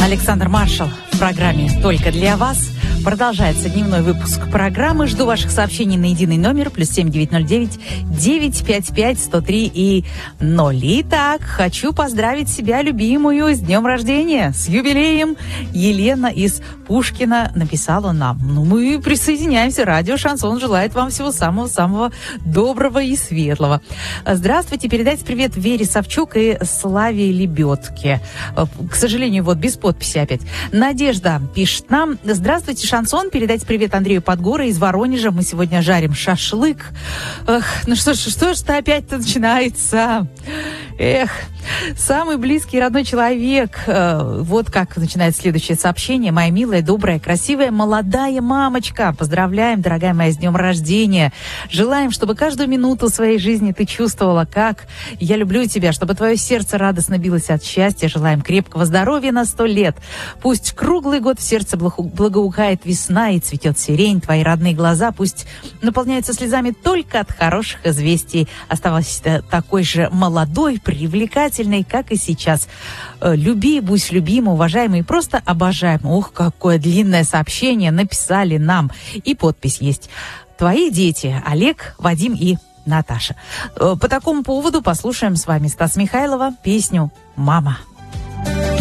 Александр Маршал в программе «Только для вас». Продолжается дневной выпуск программы. Жду ваших сообщений на единый номер +7 909 955 103 и 0. Итак, хочу поздравить себя, любимую, с днем рождения, с юбилеем. Елена из Пушкина написала нам. Ну, мы присоединяемся. Радио «Шансон» желает вам всего самого-самого доброго и светлого. Здравствуйте. Передайте привет Вере Савчук и Славе Лебедке. К сожалению, вот без подписи опять. Надежда пишет нам. Здравствуйте, Шансон. Передайте привет Андрею Подгора из Воронежа. Мы сегодня жарим шашлык. Эх, ну что ж-то опять-то начинается? Эх, самый близкий родной человек. Вот как начинает следующее сообщение. Моя милая, добрая, красивая, молодая мамочка. Поздравляем, дорогая моя, с днем рождения. Желаем, чтобы каждую минуту своей жизни ты чувствовала, как я люблю тебя, чтобы твое сердце радостно билось от счастья. Желаем крепкого здоровья на 100 лет. Пусть круглый год в сердце благоухает весна и цветет сирень. Твои родные глаза пусть наполняются слезами только от хороших известий. Оставайся такой же молодой, привлекательной, как и сейчас. Люби, будь любима, уважаемый и просто обожаем. Ух, какое длинное сообщение написали нам. И подпись есть. Твои дети Олег, Вадим и Наташа. По такому поводу послушаем с вами Стаса Михайлова песню «Мама».